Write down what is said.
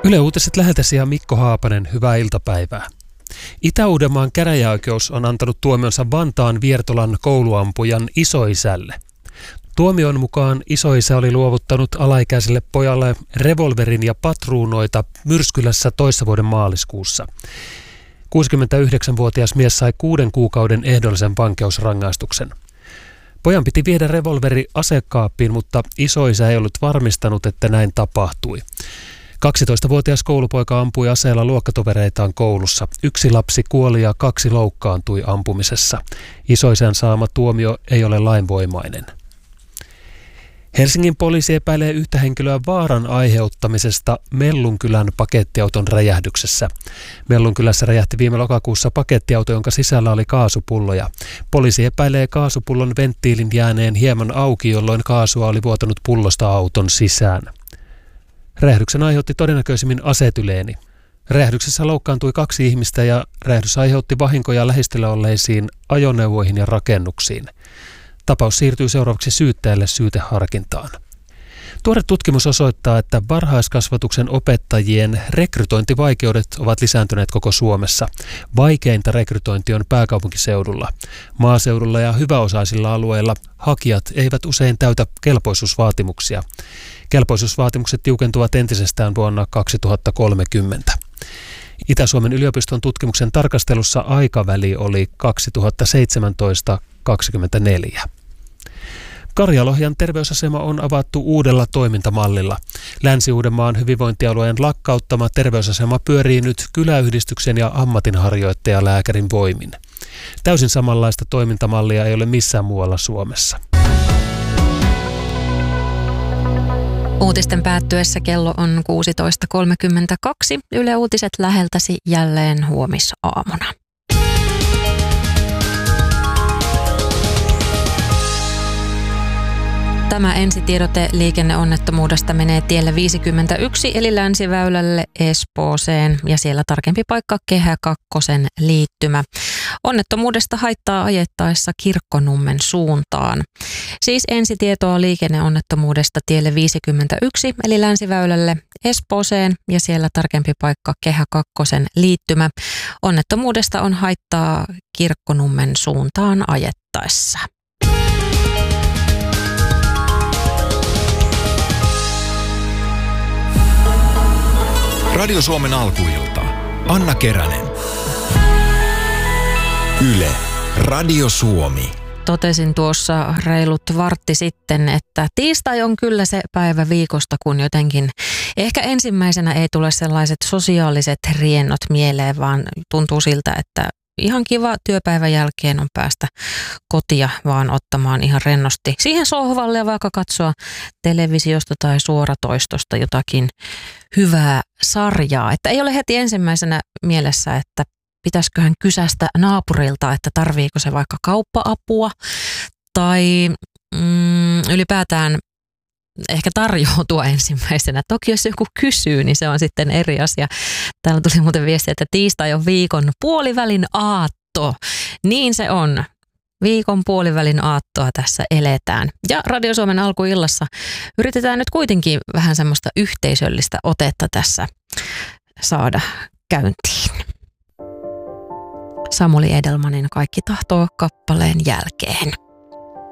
Yle Uutiset läheltäsi ja Mikko Haapanen, hyvää iltapäivää. Itä-Uudenmaan käräjäoikeus on antanut tuomionsa Vantaan Viertolan kouluampujan isoisälle. Tuomion mukaan isoisä oli luovuttanut alaikäiselle pojalle revolverin ja patruunoita Myrskylässä toissa vuoden maaliskuussa. 69-vuotias mies sai 6 kuukauden ehdollisen vankeusrangaistuksen. Pojan piti viedä revolveri asekaappiin, mutta isoisä ei ollut varmistanut, että näin tapahtui. 12-vuotias koulupoika ampui aseella luokkatovereitaan koulussa. 1 lapsi kuoli ja 2 loukkaantui ampumisessa. Isoisän saama tuomio ei ole lainvoimainen. Helsingin poliisi epäilee yhtä henkilöä vaaran aiheuttamisesta Mellunkylän pakettiauton räjähdyksessä. Mellunkylässä räjähti viime lokakuussa pakettiauto, jonka sisällä oli kaasupulloja. Poliisi epäilee kaasupullon venttiilin jääneen hieman auki, jolloin kaasua oli vuotanut pullosta auton sisään. Räjähdyksen aiheutti todennäköisimmin asetyleeni. Räjähdyksessä loukkaantui 2 ihmistä ja räjähdys aiheutti vahinkoja lähistöllä olleisiin ajoneuvoihin ja rakennuksiin. Tapaus siirtyy seuraavaksi syyttäjälle syyteharkintaan. Tuore tutkimus osoittaa, että varhaiskasvatuksen opettajien rekrytointivaikeudet ovat lisääntyneet koko Suomessa. Vaikeinta rekrytointi on pääkaupunkiseudulla. Maaseudulla ja hyväosaisilla alueilla hakijat eivät usein täytä kelpoisuusvaatimuksia. Kelpoisuusvaatimukset tiukentuvat entisestään vuonna 2030. Itä-Suomen yliopiston tutkimuksen tarkastelussa aikaväli oli 2017-2024. Karjalohjan terveysasema on avattu uudella toimintamallilla. Länsi-Uudenmaan hyvinvointialueen lakkauttama terveysasema pyörii nyt kyläyhdistyksen ja ammatinharjoittajalääkärin voimin. Täysin samanlaista toimintamallia ei ole missään muualla Suomessa. Uutisten päättyessä kello on 16.32. Yle Uutiset läheltäsi jälleen huomisaamuna. Tämä ensitiedote liikenneonnettomuudesta menee tielle 51 eli Länsiväylälle Espooseen ja siellä tarkempi paikka Kehä 2 liittymä. Onnettomuudesta haittaa ajettaessa Kirkkonummen suuntaan. Siis ensitietoa liikenneonnettomuudesta tielle 51 eli Länsiväylälle Espooseen ja siellä tarkempi paikka Kehä 2 liittymä. Onnettomuudesta on haittaa Kirkkonummen suuntaan ajettaessa. Radio Suomen alkuilta. Anna Keränen. Yle. Radio Suomi. Totesin tuossa reilut vartti sitten, että tiistai on kyllä se päivä viikosta, kun jotenkin ehkä ensimmäisenä ei tule sellaiset sosiaaliset riennot mieleen, vaan tuntuu siltä, että ihan kiva työpäivän jälkeen on päästä kotia vaan ottamaan ihan rennosti siihen sohvalle ja vaikka katsoa televisiosta tai suoratoistosta jotakin hyvää sarjaa. Että ei ole heti ensimmäisenä mielessä, että pitäisiköhän kysästä naapurilta, että tarviiko se vaikka kauppa-apua tai ylipäätään ehkä tarjoutua ensimmäisenä. Toki jos joku kysyy, niin se on sitten eri asia. Täällä tuli muuten viesti, että tiistai on viikon puolivälin aatto. Niin se on. Viikon puolivälin aattoa tässä eletään. Ja Radio Suomen alkuillassa yritetään nyt kuitenkin vähän semmoista yhteisöllistä otetta tässä saada käyntiin. Samuli Edelmanin Kaikki tahtoo -kappaleen jälkeen.